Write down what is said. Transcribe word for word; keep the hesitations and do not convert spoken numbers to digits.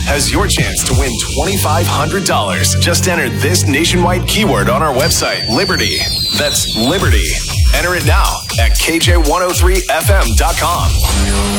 has your chance to win twenty-five hundred dollars. Just enter this nationwide keyword on our website, Liberty. That's Liberty. Enter it now at K J one oh three F M dot com.